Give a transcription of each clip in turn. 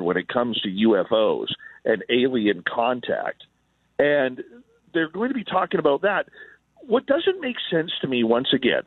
when it comes to UFOs and alien contact. And they're going to be talking about that. What doesn't make sense to me, once again,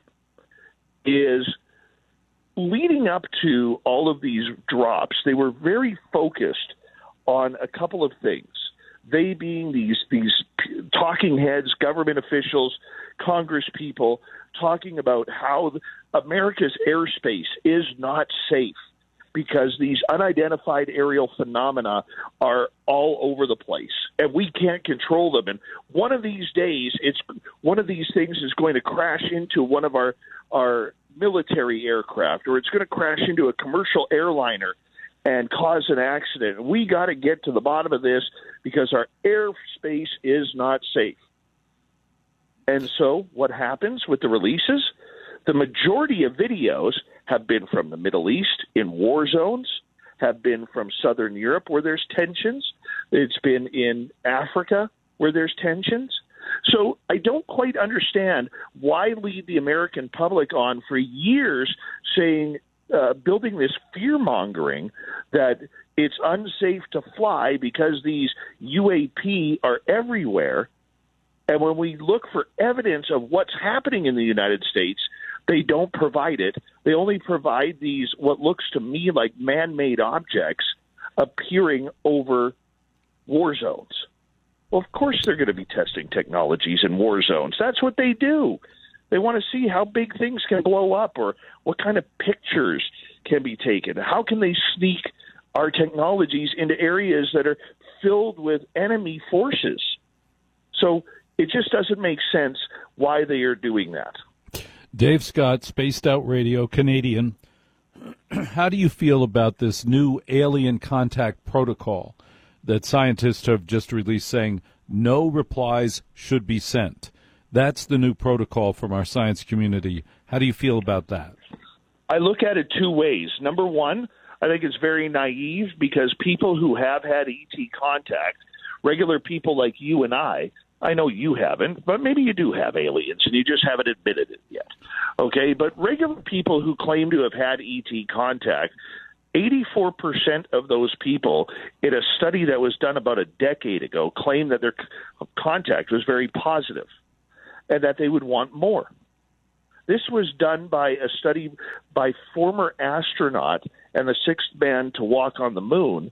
is leading up to all of these drops, they were very focused on a couple of things. They being these talking heads, government officials, Congress people, talking about how America's airspace is not safe because these unidentified aerial phenomena are all over the place, and we can't control them. And one of these days, one of these things is going to crash into one of our military aircraft, or it's going to crash into a commercial airliner and cause an accident. We got to get to the bottom of this because our airspace is not safe. And so what happens with the releases? The majority of videos have been from the Middle East in war zones, have been from Southern Europe where there's tensions. It's been in Africa where there's tensions. So I don't quite understand why lead the American public on for years saying, building this fear-mongering that it's unsafe to fly because these UAP are everywhere. And when we look for evidence of what's happening in the United States, they don't provide it. They only provide these, what looks to me like man-made objects appearing over war zones. Well, of course they're going to be testing technologies in war zones. That's what they do. They want to see how big things can blow up or what kind of pictures can be taken. How can they sneak our technologies into areas that are filled with enemy forces? So it just doesn't make sense why they are doing that. Dave Scott, Spaced Out Radio, Canadian. How do you feel about this new alien contact protocol that scientists have just released saying no replies should be sent? That's the new protocol from our science community. How do you feel about that? I look at it two ways. Number one, I think it's very naive because people who have had ET contact, regular people like you and I know you haven't, but maybe you do have aliens and you just haven't admitted it yet. Okay, but regular people who claim to have had ET contact, 84% of those people in a study that was done about a decade ago claimed that their contact was very positive and that they would want more. This was done by a study by former astronaut and the sixth man to walk on the moon.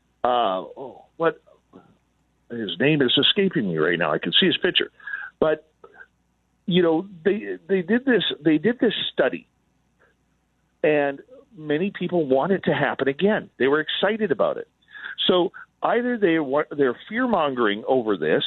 His name is escaping me right now. I can see his picture. But, you know, they did this study, and many people want it to happen again. They were excited about it. So either they're fear-mongering over this,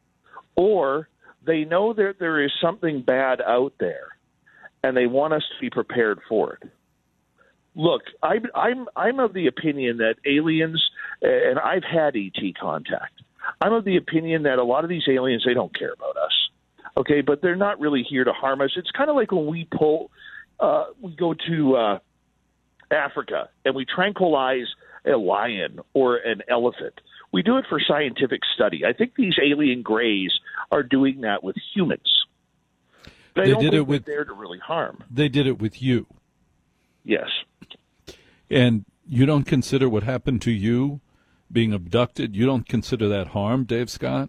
or they know that there is something bad out there, and they want us to be prepared for it. Look, I'm of the opinion that aliens, and I've had ET contact. I'm of the opinion that a lot of these aliens, they don't care about us, okay? But they're not really here to harm us. It's kind of like when we go to Africa and we tranquilize a lion or an elephant. We do it for scientific study. I think these alien greys are doing that with humans. They don't think they're there to really harm. They did it with you. Yes. And you don't consider what happened to you being abducted, you don't consider that harm, Dave Scott?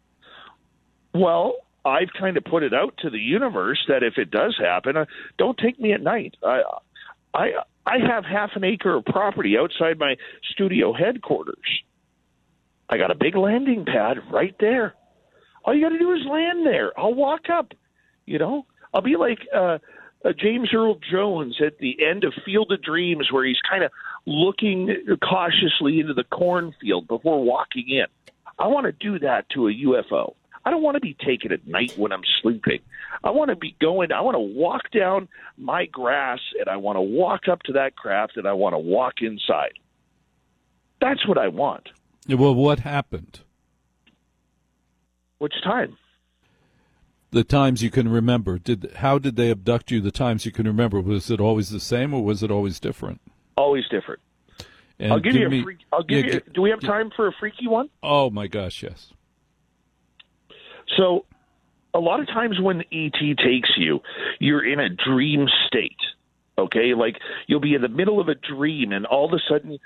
Well, I've kind of put it out to the universe that if it does happen, don't take me at night. I have half an acre of property outside my studio headquarters. I got a big landing pad right there. All you got to do is land there. I'll walk up, you know. I'll be like James Earl Jones at the end of Field of Dreams where he's kind of looking cautiously into the cornfield before walking in. I want to do that to a UFO. I don't want to be taken at night when I'm sleeping. I want to walk down my grass, and I want to walk up to that craft, and I want to walk inside. That's what I want. Well, what happened? Which time? The times you can remember. How did they abduct you, the times you can remember? Was it always the same, or was it always different? Always different. And I'll give you a freak. Do we have time for a freaky one? Oh, my gosh, yes. So a lot of times when ET takes you, you're in a dream state, okay? Like you'll be in the middle of a dream, and all of a sudden